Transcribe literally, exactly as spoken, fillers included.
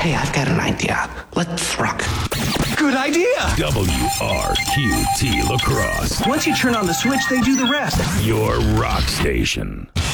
Hey, I've got an idea. Let's rock. Good idea! W R Q T La Crosse. Once you turn on the switch, they do the rest. Your rock station.